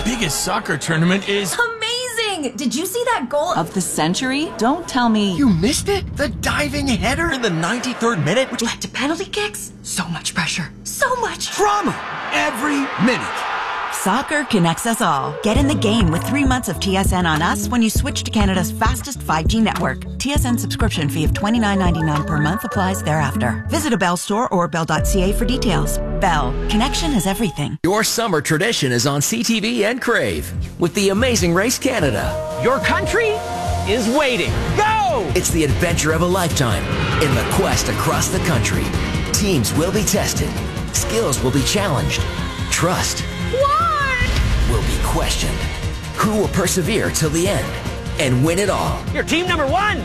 biggest soccer tournament is... Amazing! Did you see that goal of the century? Don't tell me... You missed it? The diving header in the 93rd minute, which led to penalty kicks? So much pressure. So much drama every minute. Soccer connects us all. Get in the game with 3 months of TSN on us when you switch to Canada's fastest 5G network. TSN subscription fee of $29.99 per month applies thereafter. Visit a Bell store or bell.ca for details. Bell. Connection is everything. Your summer tradition is on CTV and Crave with the Amazing Race Canada. Your country is waiting. Go! It's the adventure of a lifetime in the quest across the country. Teams will be tested. Skills will be challenged. Trust will be questioned. Who will persevere till the end and win it all? You're team number 1!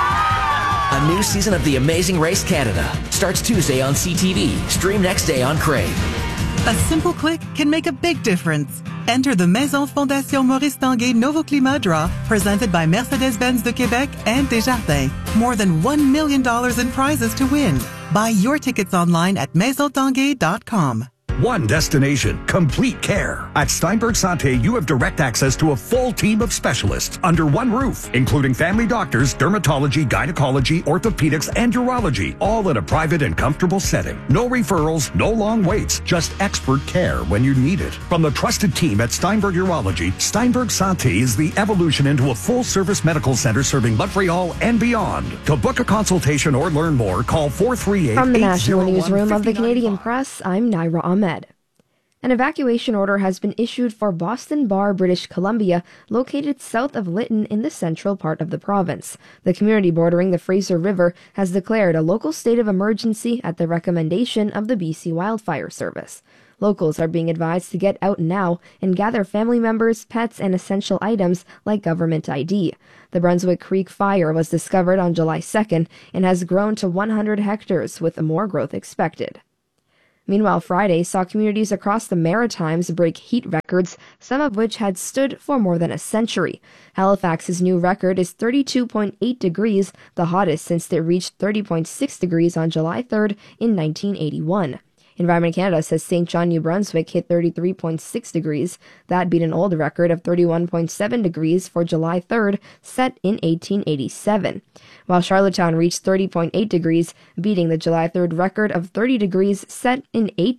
A new season of The Amazing Race Canada starts Tuesday on CTV. Stream next day on Crave. A simple click can make a big difference. Enter the Maison Fondation Maurice Tanguay Novo Climat Draw, presented by Mercedes-Benz de Québec and Desjardins. More than $1 million in prizes to win. Buy your tickets online at maisontanguay.com. One destination, complete care. At Steinberg Santé, you have direct access to a full team of specialists under one roof, including family doctors, dermatology, gynecology, orthopedics, and urology, all in a private and comfortable setting. No referrals, no long waits, just expert care when you need it. From the trusted team at Steinberg Urology, Steinberg Santé is the evolution into a full-service medical center serving Montreal and beyond. To book a consultation or learn more, call 438-801-59. From the National Newsroom of the Canadian Press, I'm Naira Ahmed. An evacuation order has been issued for Boston Bar, British Columbia, located south of Lytton in the central part of the province. The community bordering the Fraser River has declared a local state of emergency at the recommendation of the BC Wildfire Service. Locals are being advised to get out now and gather family members, pets, and essential items like government ID. The Brunswick Creek fire was discovered on July 2nd and has grown to 100 hectares, with more growth expected. Meanwhile, Friday saw communities across the Maritimes break heat records, some of which had stood for more than a century. Halifax's new record is 32.8 degrees, the hottest since it reached 30.6 degrees on July 3rd in 1981. Environment Canada says St. John, New Brunswick hit 33.6 degrees. That beat an old record of 31.7 degrees for July 3rd, set in 1887. While Charlottetown reached 30.8 degrees, beating the July 3rd record of 30 degrees set in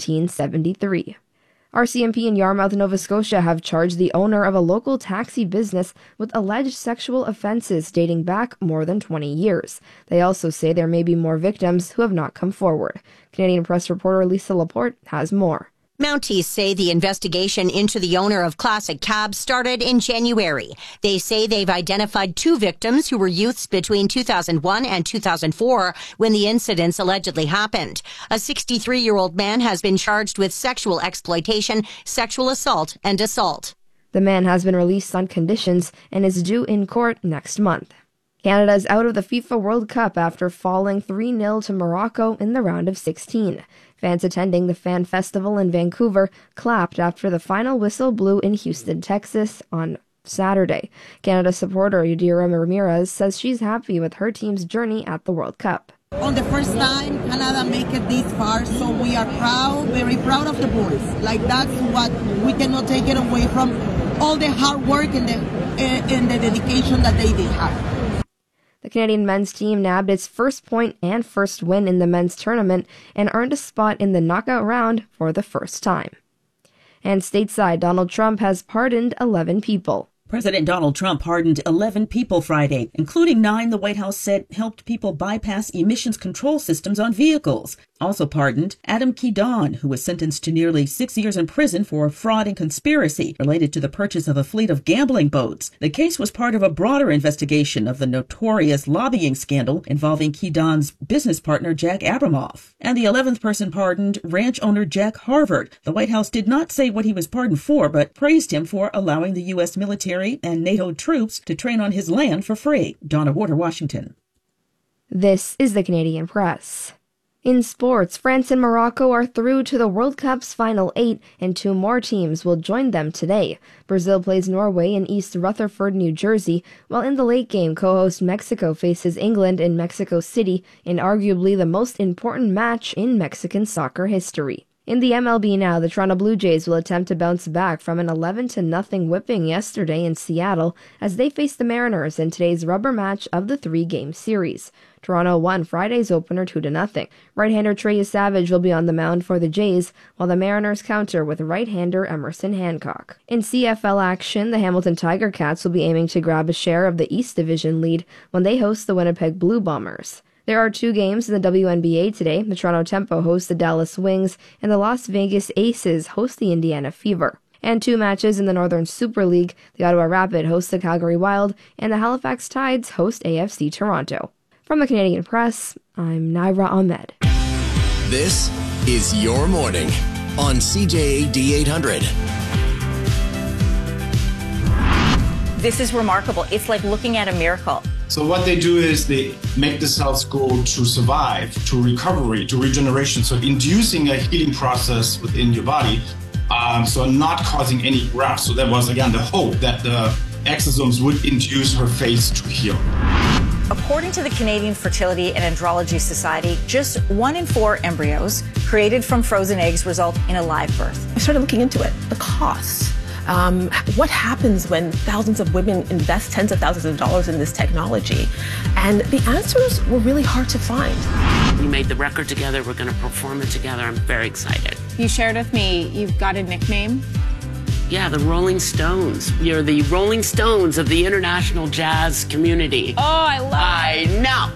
1873. RCMP in Yarmouth, Nova Scotia have charged the owner of a local taxi business with alleged sexual offenses dating back more than 20 years. They also say there may be more victims who have not come forward. Canadian Press reporter Lisa Laporte has more. Mounties say the investigation into the owner of Classic Cabs started in January. They say they've identified 2 victims who were youths between 2001 and 2004 when the incidents allegedly happened. A 63-year-old man has been charged with sexual exploitation, sexual assault, and assault. The man has been released on conditions and is due in court next month. Canada is out of the FIFA World Cup after falling 3-0 to Morocco in the round of 16. Fans attending the Fan Festival in Vancouver clapped after the final whistle blew in Houston, Texas on Saturday. Canada supporter Yadira Ramirez says she's happy with her team's journey at the World Cup. On the first time, Canada make it this far, so we are proud, very proud of the boys. Like, that's what we cannot take it away from, all the hard work and the dedication that they did have. The Canadian men's team nabbed its first point and first win in the men's tournament and earned a spot in the knockout round for the first time. And stateside, Donald Trump has pardoned 11 people. President Donald Trump pardoned 11 people Friday, including 9 the White House said helped people bypass emissions control systems on vehicles. Also pardoned Adam Kedon, who was sentenced to nearly 6 years in prison for fraud and conspiracy related to the purchase of a fleet of gambling boats. The case was part of a broader investigation of the notorious lobbying scandal involving Kedon's business partner Jack Abramoff. And the 11th person pardoned, ranch owner Jack Harvard. The White House did not say what he was pardoned for, but praised him for allowing the U.S. military and NATO troops to train on his land for free. Donna Warder, Washington. This is the Canadian Press. In sports, France and Morocco are through to the World Cup's final 8, and 2 more teams will join them today. Brazil plays Norway in East Rutherford, New Jersey, while in the late game, co-host Mexico faces England in Mexico City in arguably the most important match in Mexican soccer history. In the MLB now, the Toronto Blue Jays will attempt to bounce back from an 11-0 whipping yesterday in Seattle as they face the Mariners in today's rubber match of the 3-game series. Toronto won Friday's opener 2-0. Right-hander Trey Savage will be on the mound for the Jays, while the Mariners counter with right-hander Emerson Hancock. In CFL action, the Hamilton Tiger Cats will be aiming to grab a share of the East Division lead when they host the Winnipeg Blue Bombers. There are 2 games in the WNBA today. The Toronto Tempo hosts the Dallas Wings, and the Las Vegas Aces host the Indiana Fever. And 2 matches in the Northern Super League. The Ottawa Rapid host the Calgary Wild, and the Halifax Tides host AFC Toronto. From the Canadian Press, I'm Naira Ahmed. This is Your Morning on CJAD 800. This is remarkable. It's like looking at a miracle. So what they do is they make the cells go to survive, to recovery, to regeneration. So inducing a healing process within your body, so not causing any graft. So that was, again, the hope that the exosomes would induce her face to heal. According to the Canadian Fertility and Andrology Society, just 1 in 4 embryos created from frozen eggs result in a live birth. I started looking into it, the costs. What happens when thousands of women invest tens of thousands of dollars in this technology? And the answers were really hard to find. We made the record together. We're going to perform it together. I'm very excited. You shared with me you've got a nickname. Yeah, the Rolling Stones. You're the Rolling Stones of the international jazz community. Oh, I love it. I know.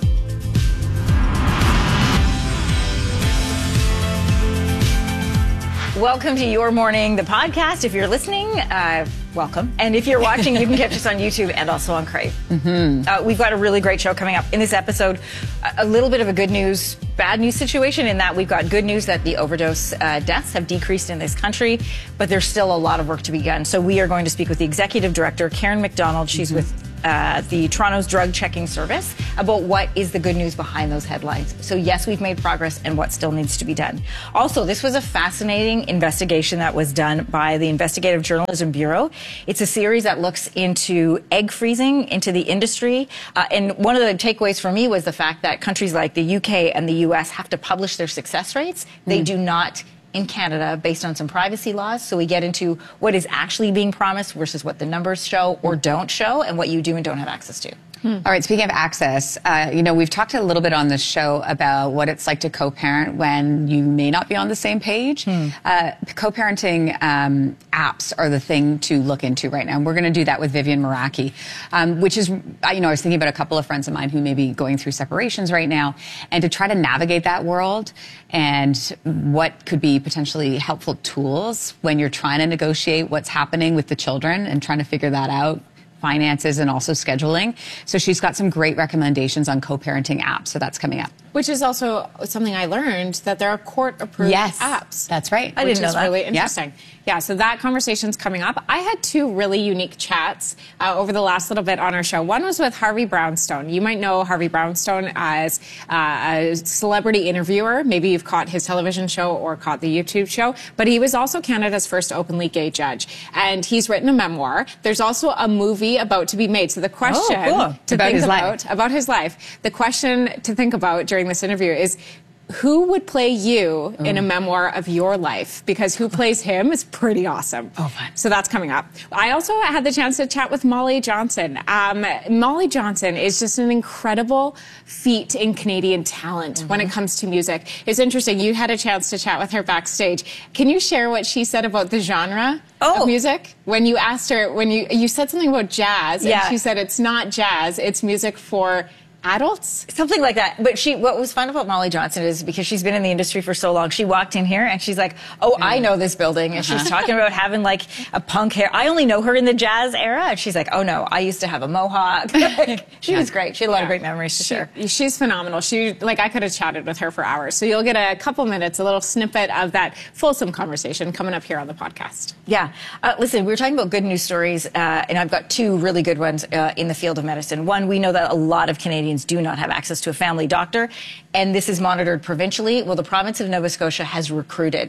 Welcome to Your Morning, the podcast. If you're listening, welcome. And if you're watching, you can catch us on YouTube and also on Crave. We've got a really great show coming up. In this episode, a little bit of a good news, bad news situation in that we've got good news that the overdose deaths have decreased in this country, but there's still a lot of work to be done. So we are going to speak with the Executive Director, Karen McDonald. She's with the Toronto's Drug Checking Service about what is the good news behind those headlines. So yes, we've made progress and what still needs to be done. Also, this was a fascinating investigation that was done by the Investigative Journalism Bureau. It's a series that looks into egg freezing, into the industry. And one of the takeaways for me was the fact that countries like the UK and the US have to publish their success rates. They do not in Canada based on some privacy laws. So we get into what is actually being promised versus what the numbers show or don't show and what you do and don't have access to. All right, speaking of access, we've talked a little bit on this show about what it's like to co-parent when you may not be on the same page. Co-parenting apps are the thing to look into right now. And we're going to do that with Vivian Meraki, which is, I was thinking about a couple of friends of mine who may be going through separations right now, and to try to navigate that world and what could be potentially helpful tools when you're trying to negotiate what's happening with the children and trying to figure that out. Finances and also scheduling. So she's got some great recommendations on co-parenting apps. So that's coming up. Which is also something I learned, that there are court-approved apps. That's right. I didn't know that. Really interesting. Yeah, so that conversation's coming up. I had 2 really unique chats over the last little bit on our show. One was with Harvey Brownstone. You might know Harvey Brownstone as a celebrity interviewer. Maybe you've caught his television show or caught the YouTube show. But he was also Canada's first openly gay judge. And he's written a memoir. There's also a movie about to be made. So the question to think about his life, the question to think about during this interview is, who would play you in a memoir of your life? Because who plays him is pretty awesome. Oh, fun. So that's coming up. I also had the chance to chat with Molly Johnson. Molly Johnson is just an incredible feat in Canadian talent when it comes to music. It's interesting. You had a chance to chat with her backstage. Can you share what she said about the genre of music? When you asked her, when you said something about jazz, and she said it's not jazz, it's music for adults? Something like that. But what was fun about Molly Johnson is because she's been in the industry for so long, she walked in here and she's like, I know this building. And she's talking about having like a punk hair. I only know her in the jazz era. And she's like, oh no, I used to have a mohawk. She was great. She had a lot of great memories to share. She's phenomenal. I could have chatted with her for hours. So you'll get a couple minutes, a little snippet of that fulsome conversation coming up here on the podcast. Yeah. Listen, we were talking about good news stories, and I've got 2 really good ones in the field of medicine. One, we know that a lot of Canadians do not have access to a family doctor, and this is monitored provincially. Well, the province of Nova Scotia has recruited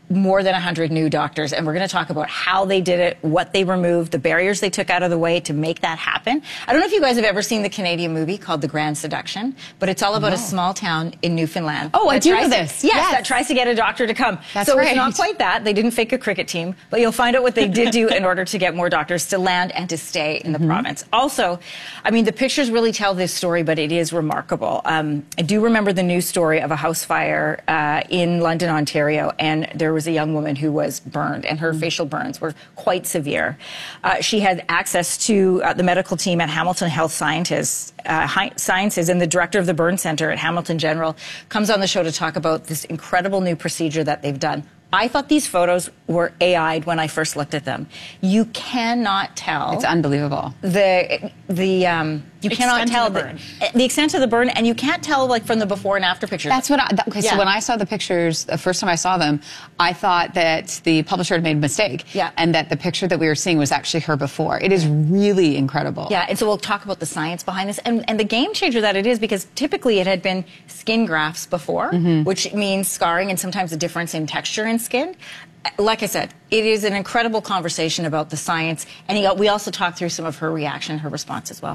more than 100 new doctors, and we're going to talk about how they did it, what they removed, the barriers they took out of the way to make that happen. I don't know if you guys have ever seen the Canadian movie called The Grand Seduction, but it's all about a small town in Newfoundland. Oh, I do know this. Yes, that tries to get a doctor to come. That's so right. It's not quite that. They didn't fake a cricket team, but you'll find out what they did do in order to get more doctors to land and to stay in the province. Also, I mean, the pictures really tell this story, but it is remarkable. I do remember the news story of a house fire in London, Ontario, and there was a young woman who was burned, and her facial burns were quite severe. She had access to the medical team at Hamilton Health Sciences, and the director of the burn center at Hamilton General comes on the show to talk about this incredible new procedure that they've done. I thought these photos were AI'd when I first looked at them. You cannot tell. It's unbelievable. You cannot tell the extent of the burn, and you can't tell like from the before and after pictures. That's what so when I saw the pictures, the first time I saw them, I thought that the publisher had made a mistake. Yeah. And that the picture that we were seeing was actually her before. It is really incredible. Yeah, and so we'll talk about the science behind this and the game changer that it is, because typically it had been skin grafts before, which means scarring and sometimes a difference in texture in skin. Like I said, it is an incredible conversation about the science, and we also talked through some of her reaction, her response as well.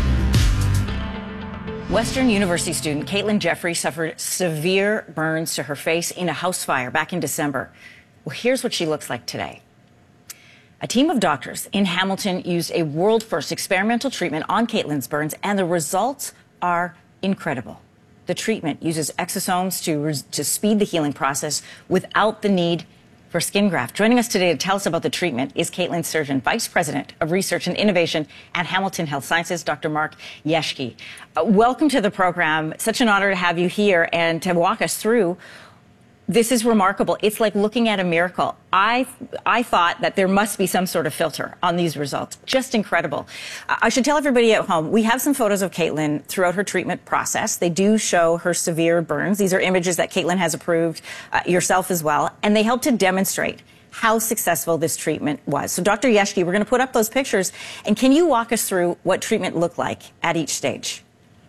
Western University student Caitlin Jeffrey suffered severe burns to her face in a house fire back in December. Well, here's what she looks like today. A team of doctors in Hamilton used a world-first experimental treatment on Caitlin's burns, and the results are incredible. The treatment uses exosomes to speed the healing process without the need for skin graft. Joining us today to tell us about the treatment is Caitlin's surgeon, Vice President of Research and Innovation at Hamilton Health Sciences, Dr. Mark Yeschke. Welcome to the program. Such an honor to have you here and to walk us through. This is remarkable. It's like looking at a miracle. I thought that there must be some sort of filter on these results. Just incredible. I should tell everybody at home, we have some photos of Caitlin throughout her treatment process. They do show her severe burns. These are images that Caitlin has approved, yourself as well, and they help to demonstrate how successful this treatment was. So Dr. Yeschke, we're going to put up those pictures, and can you walk us through what treatment looked like at each stage?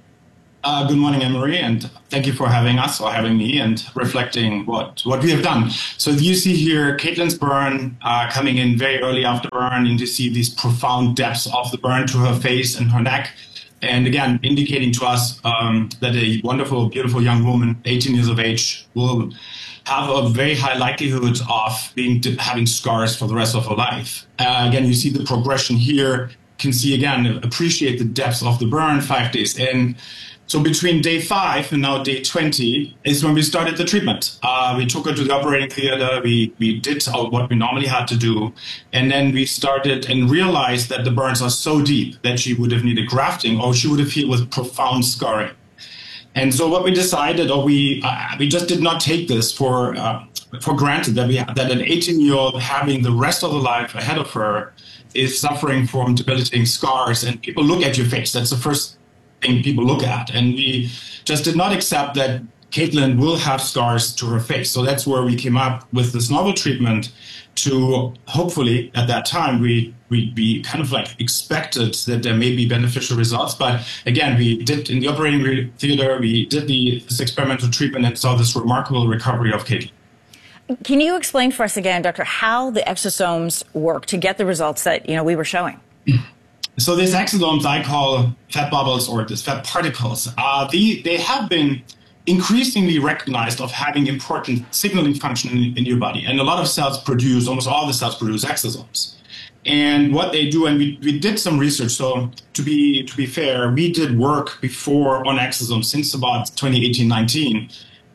Good morning, Emery, and thank you for having us or having me and reflecting what we have done. So you see here Caitlin's burn coming in very early after burn, and you see these profound depths of the burn to her face and her neck. And again, indicating to us that a wonderful, beautiful young woman, 18 years of age, will have a very high likelihood of having scars for the rest of her life. Again, you see the progression here. You can see, again, appreciate the depths of the burn 5 days in. So between day 5 and now day 20 is when we started the treatment. We took her to the operating theater. We did what we normally had to do. And then we started and realized that the burns are so deep that she would have needed grafting, or she would have healed with profound scarring. And so what we decided, or we just did not take this for granted, that an 18-year-old having the rest of the life ahead of her is suffering from debilitating scars. And people look at your face. That's the first thing people look at, and we just did not accept that Caitlin will have scars to her face. So that's where we came up with this novel treatment to hopefully, at that time, we kind of like expected that there may be beneficial results. But again, we did in the operating theater, we did this experimental treatment and saw this remarkable recovery of Caitlin. Can you explain for us again, Doctor, how the exosomes work to get the results that we were showing? So these exosomes I call fat bubbles, or these fat particles. They have been increasingly recognized of having important signaling function in your body. And a lot of cells produce, almost all the cells produce exosomes. And what they do, and we did some research. So to be fair, we did work before on exosomes since about 2018-19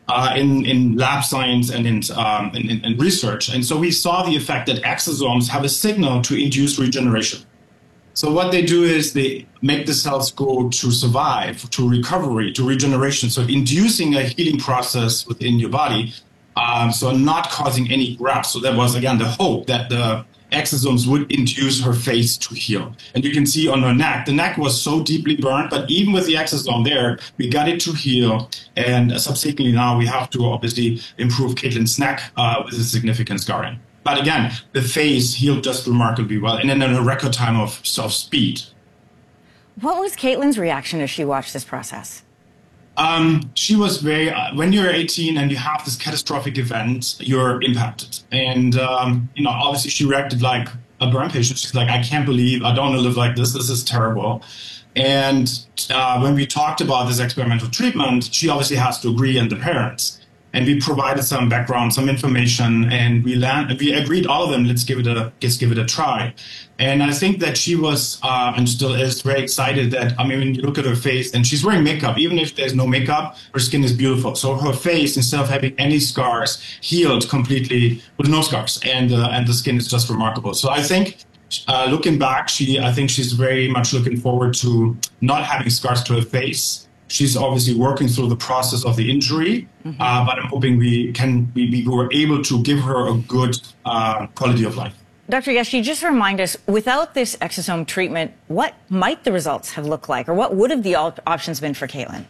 in lab science and in research. And so we saw the effect that exosomes have a signal to induce regeneration. So what they do is they make the cells go to survive, to recovery, to regeneration. So inducing a healing process within your body, so not causing any grafts. So that was, again, the hope that the exosomes would induce her face to heal. And you can see on her neck, the neck was so deeply burned, but even with the exosome there, we got it to heal. And subsequently now we have to obviously improve Caitlin's neck with a significant scarring. But again, the face healed just remarkably well, and then in a record time of speed. What was Caitlin's reaction as she watched this process? She was very, when you're 18 and you have this catastrophic event, you're impacted. And, obviously she reacted like a burn patient. She's like, I can't believe I don't want to live like this. This is terrible. And when we talked about this experimental treatment, she obviously has to agree, and the parents. And we provided some background, some information, and we agreed, all of them, let's give it a try. And I think that she was and still is very excited that, when you look at her face, and she's wearing makeup, even if there's no makeup, her skin is beautiful. So her face, instead of having any scars, healed completely with no scars, and the skin is just remarkable. So I think, looking back, I think she's very much looking forward to not having scars to her face. She's obviously working through the process of the injury, but I'm hoping we were able to give her a good quality of life. Dr. Yashki, just remind us, without this exosome treatment, what might the results have looked like, or what would have the options been for Caitlin?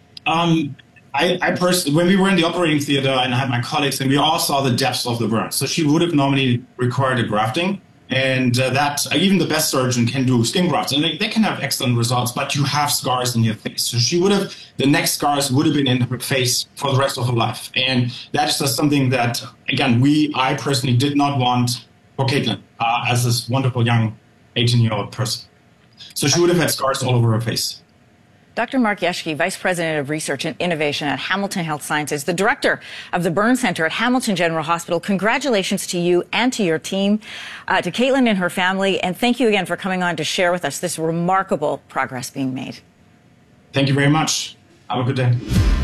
I personally, when we were in the operating theater and I had my colleagues, and we all saw the depths of the burn. So she would have normally required a grafting. And that even the best surgeon can do skin grafts, and they can have excellent results, but you have scars in your face. So the next scars would have been in her face for the rest of her life. And that is just something that, again, I personally did not want for Caitlin as this wonderful young 18-year-old person. So she would have had scars all over her face. Dr. Mark Yashki, Vice President of Research and Innovation at Hamilton Health Sciences, the Director of the Burn Center at Hamilton General Hospital. Congratulations to you and to your team, to Caitlin and her family, and thank you again for coming on to share with us this remarkable progress being made. Thank you very much. Have a good day.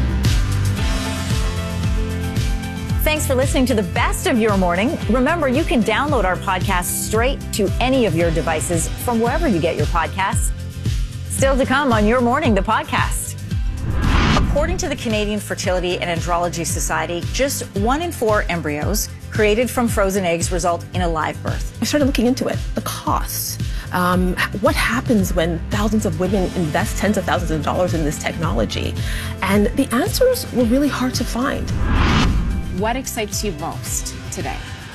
Thanks for listening to the best of your morning. Remember, you can download our podcast straight to any of your devices from wherever you get your podcasts. Still to come on Your Morning, the podcast. According to the Canadian Fertility and Andrology Society, just 1 in 4 embryos created from frozen eggs result in a live birth. I started looking into it, the costs. What happens when thousands of women invest tens of thousands of dollars in this technology? And the answers were really hard to find. What excites you most today?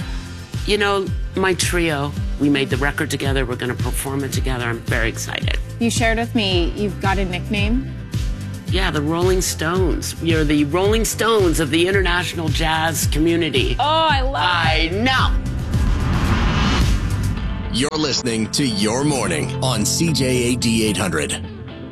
My trio, we made the record together. We're going to perform it together. I'm very excited. You shared with me you've got a nickname. Yeah, the Rolling Stones. You're the Rolling Stones of the international jazz community. Oh, I love it. You're listening to Your Morning on CJAD 800.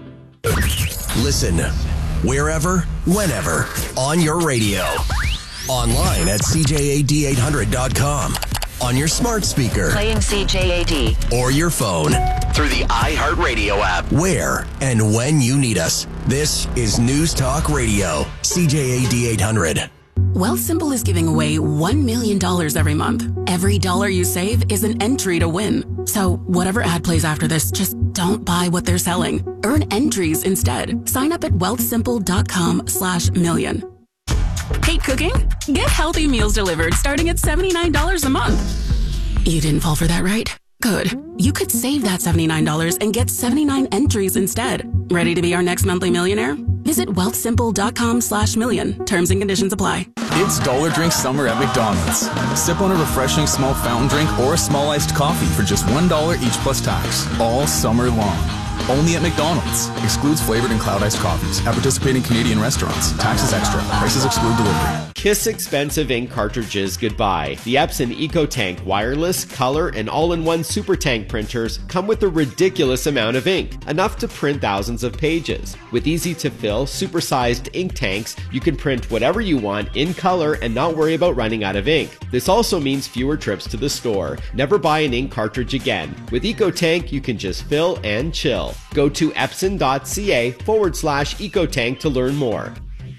Listen wherever, whenever, on your radio. Online at CJAD800.com. On your smart speaker. Playing CJAD. Or your phone. Through the iHeartRadio app. Where and when you need us. This is News Talk Radio. CJAD 800. Wealthsimple is giving away $1 million every month. Every dollar you save is an entry to win. So whatever ad plays after this, just don't buy what they're selling. Earn entries instead. Sign up at wealthsimple.com/million. Hate cooking? Get healthy meals delivered starting at $79 a month. You didn't fall for that, right? Good. You could save that $79 and get 79 entries instead. Ready to be our next monthly millionaire? Visit wealthsimple.com/million. Terms and conditions apply. It's Dollar Drink Summer at McDonald's. Sip on a refreshing small fountain drink or a small iced coffee for just $1 each plus tax. All summer long. Only at McDonald's. Excludes flavored and cloud iced coffees. At participating Canadian restaurants. Taxes extra. Prices exclude delivery. Kiss expensive ink cartridges goodbye. The Epson EcoTank wireless, color, and all-in-one Super Tank printers come with a ridiculous amount of ink, enough to print thousands of pages. With easy-to-fill, super-sized ink tanks, you can print whatever you want in color and not worry about running out of ink. This also means fewer trips to the store. Never buy an ink cartridge again. With EcoTank, you can just fill and chill. Go to epson.ca/EcoTank to learn more.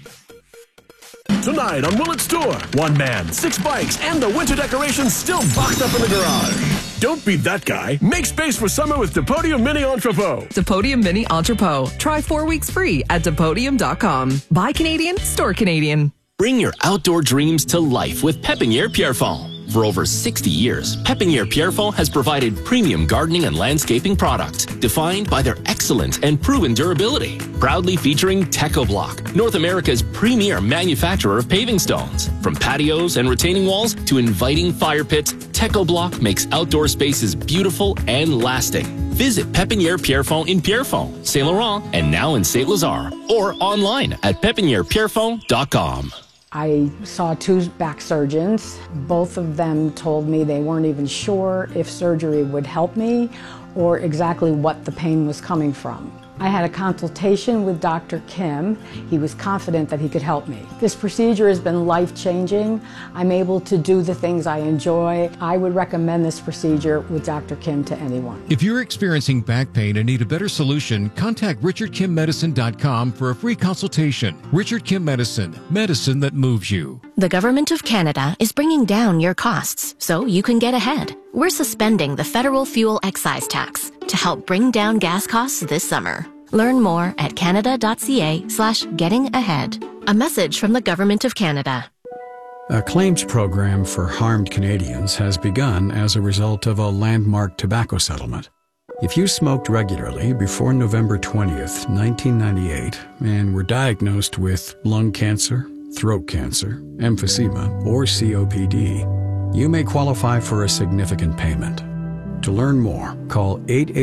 Tonight on Willett Store, one man, 6 bikes, and the winter decorations still boxed up in the garage. Don't be that guy. Make space for summer with Depodium Mini Entrepot. Depodium Mini Entrepot. Try 4 weeks free at Depodium.com. Buy Canadian, store Canadian. Bring your outdoor dreams to life with Pépinière Pierrefonds. For over 60 years, Pépinière Pierrefonds has provided premium gardening and landscaping products defined by their excellent and proven durability. Proudly featuring TechoBlock, North America's premier manufacturer of paving stones. From patios and retaining walls to inviting fire pits, TechoBlock makes outdoor spaces beautiful and lasting. Visit Pépinière Pierrefonds in Pierrefonds, Saint Laurent, and now in Saint Lazare, or online at pépinièrepierrefonds.com. I saw 2 back surgeons. Both of them told me they weren't even sure if surgery would help me or exactly what the pain was coming from. I had a consultation with Dr. Kim. He was confident that he could help me. This procedure has been life-changing. I'm able to do the things I enjoy. I would recommend this procedure with Dr. Kim to anyone. If you're experiencing back pain and need a better solution, contact RichardKimMedicine.com for a free consultation. Richard Kim Medicine, medicine that moves you. The Government of Canada is bringing down your costs so you can get ahead. We're suspending the federal fuel excise tax to help bring down gas costs this summer. Learn more at canada.ca/gettingahead. A message from the Government of Canada. A claims program for harmed Canadians has begun as a result of a landmark tobacco settlement. If you smoked regularly before November 20th, 1998, and were diagnosed with lung cancer, throat cancer, emphysema, or COPD, you may qualify for a significant payment. To learn more, call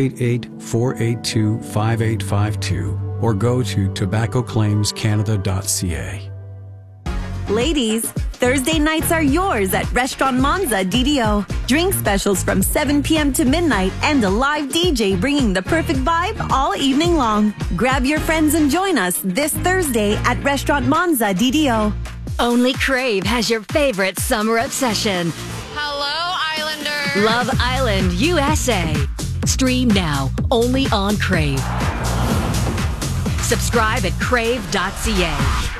888-482-5852 or go to tobaccoclaimscanada.ca. Ladies, Thursday nights are yours at Restaurant Monza DDO. Drink specials from 7 p.m. to midnight and a live DJ bringing the perfect vibe all evening long. Grab your friends and join us this Thursday at Restaurant Monza DDO. Only Crave has your favorite summer obsession. Hello, Islander. Love Island, USA. Stream now, only on Crave. Subscribe at crave.ca.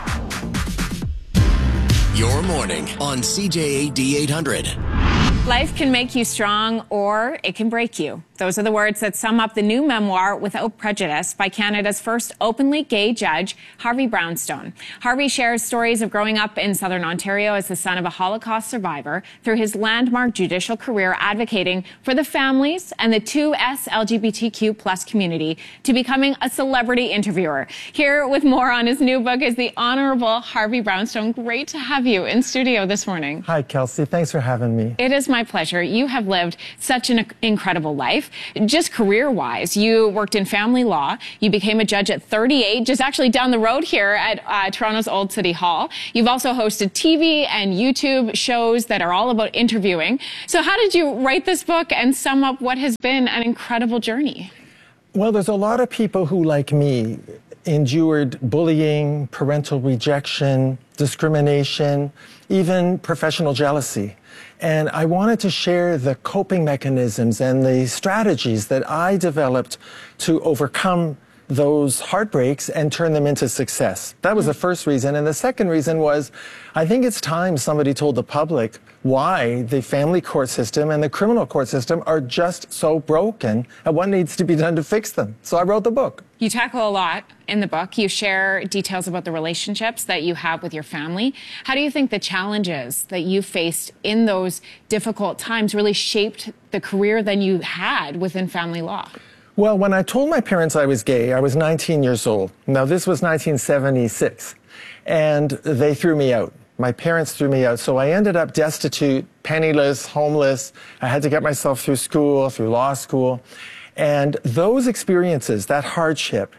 Your morning on CJAD 800. Life can make you strong or it can break you. Those are the words that sum up the new memoir, Without Prejudice, by Canada's first openly gay judge, Harvey Brownstone. Harvey shares stories of growing up in Southern Ontario as the son of a Holocaust survivor through his landmark judicial career advocating for the families and the 2S LGBTQ+ community to becoming a celebrity interviewer. Here with more on his new book is the Honorable Harvey Brownstone. Great to have you in studio this morning. Hi, Kelsey. Thanks for having me. It is my pleasure. You have lived such an incredible life. Just career-wise, you worked in family law. You became a judge at 38, just actually down the road here at Toronto's Old City Hall. You've also hosted TV and YouTube shows that are all about interviewing. So how did you write this book and sum up what has been an incredible journey? Well, there's a lot of people who, like me, endured bullying, parental rejection, discrimination, even professional jealousy. And I wanted to share the coping mechanisms and the strategies that I developed to overcome those heartbreaks and turn them into success. That was the first reason. And the second reason was, I think it's time somebody told the public why the family court system and the criminal court system are just so broken and what needs to be done to fix them. So I wrote the book. You tackle a lot in the book. You share details about the relationships that you have with your family. How do you think the challenges that you faced in those difficult times really shaped the career that you had within family law? Well, when I told my parents I was gay, I was 19 years old. Now, this was 1976, and they threw me out. My parents threw me out, so I ended up destitute, penniless, homeless. I had to get myself through school, through law school. And those experiences, that hardship,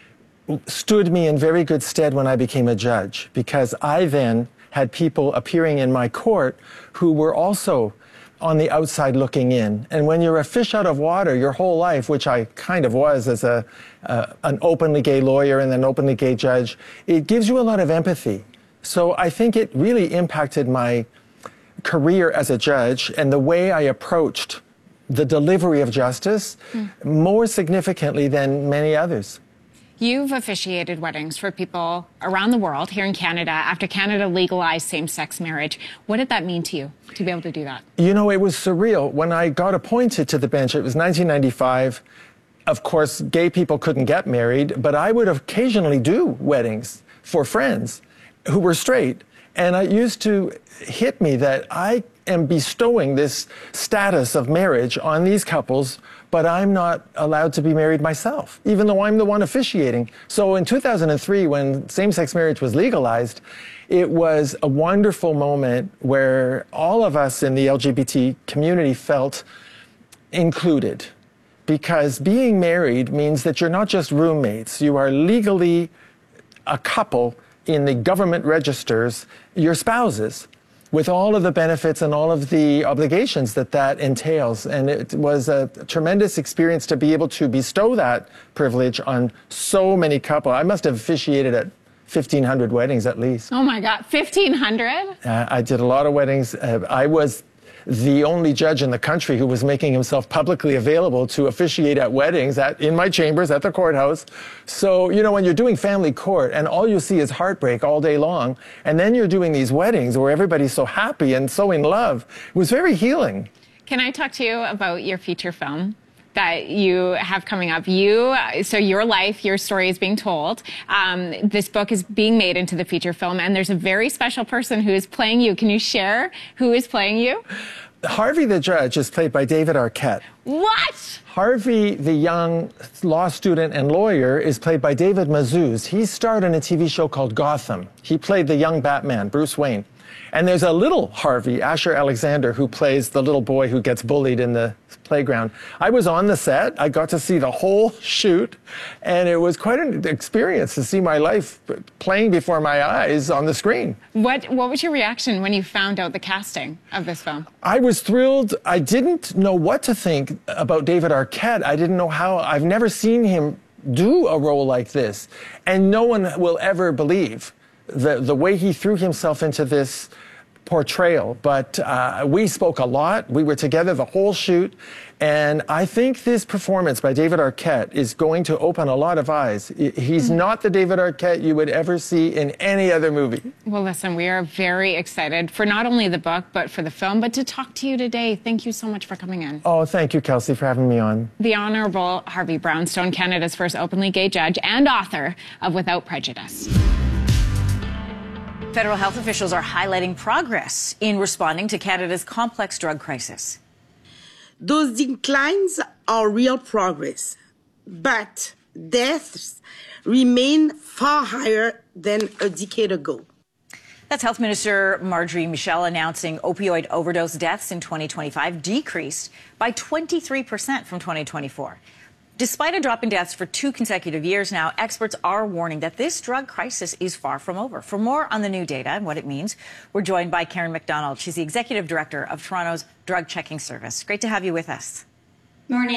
stood me in very good stead when I became a judge, because I then had people appearing in my court who were also on the outside looking in. And when you're a fish out of water your whole life, which I kind of was as an openly gay lawyer and an openly gay judge, it gives you a lot of empathy. So I think it really impacted my career as a judge and the way I approached the delivery of justice more significantly than many others. You've officiated weddings for people around the world, here in Canada, after Canada legalized same-sex marriage. What did that mean to you, to be able to do that? You know, it was surreal. When I got appointed to the bench, it was 1995. Of course, gay people couldn't get married, but I would occasionally do weddings for friends who were straight. And it used to hit me that I am bestowing this status of marriage on these couples, but I'm not allowed to be married myself, even though I'm the one officiating. So in 2003, when same-sex marriage was legalized, it was a wonderful moment where all of us in the LGBT community felt included, because being married means that you're not just roommates. You are legally a couple in the government registers, your spouses, with all of the benefits and all of the obligations that that entails. And it was a tremendous experience to be able to bestow that privilege on so many couples. I must have officiated at 1,500 weddings at least. Oh my God, 1,500? I did a lot of weddings. I was the only judge in the country who was making himself publicly available to officiate at weddings in my chambers at the courthouse. So, you know, when you're doing family court and all you see is heartbreak all day long, and then you're doing these weddings where everybody's so happy and so in love, it was very healing. Can I talk to you about your feature film that you have coming up? So your life, your story is being told. This book is being made into the feature film, and there's a very special person who is playing you. Can you share who is playing you? Harvey the judge is played by David Arquette. What? Harvey, the young law student and lawyer, is played by David Mazouz. He starred in a TV show called Gotham. He played the young Batman, Bruce Wayne. And there's a little Harvey, Asher Alexander, who plays the little boy who gets bullied in the playground. I was on the set. I got to see the whole shoot, and it was quite an experience to see my life playing before my eyes on the screen. What was your reaction when you found out the casting of this film? I was thrilled. I didn't know what to think about David Arquette. I didn't know how. I've never seen him do a role like this, and no one will ever believe the way he threw himself into this portrayal. But we spoke a lot. We were together the whole shoot. And I think this performance by David Arquette is going to open a lot of eyes. He's not the David Arquette you would ever see in any other movie. Well, listen, we are very excited for not only the book, but for the film, but to talk to you today. Thank you so much for coming in. Oh, thank you, Kelsey, for having me on. The Honorable Harvey Brownstone, Canada's first openly gay judge and author of Without Prejudice. Federal health officials are highlighting progress in responding to Canada's complex drug crisis. Those declines are real progress, but deaths remain far higher than a decade ago. That's Health Minister Marjorie Michel announcing opioid overdose deaths in 2025 decreased by 23% from 2024. Despite a drop in deaths for 2 consecutive years now, experts are warning that this drug crisis is far from over. For more on the new data and what it means, we're joined by Karen McDonald. She's the Executive Director of Toronto's Drug Checking Service. Great to have you with us. Morning.